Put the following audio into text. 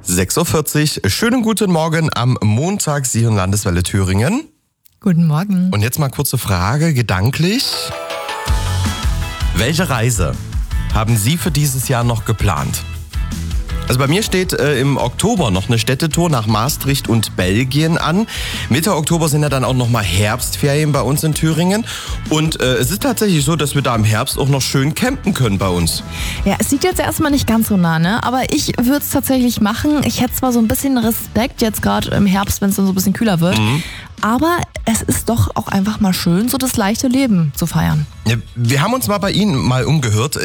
6.40 Uhr. Schönen guten Morgen am Montag, Sie und Landeswelle Thüringen. Guten Morgen. Und jetzt mal kurze Frage, gedanklich. Welche Reise haben Sie für dieses Jahr noch geplant? Also bei mir steht im Oktober noch eine Städtetour nach Maastricht und Belgien an. Mitte Oktober sind ja dann auch nochmal Herbstferien bei uns in Thüringen. Und es ist tatsächlich so, dass wir da im Herbst auch noch schön campen können bei uns. Ja, es liegt jetzt erstmal nicht ganz so nah, ne? Aber ich würde es tatsächlich machen. Ich hätte zwar so ein bisschen Respekt jetzt gerade im Herbst, wenn es dann so ein bisschen kühler wird. Aber es ist doch auch einfach mal schön, so das leichte Leben zu feiern. Wir haben uns mal bei Ihnen umgehört.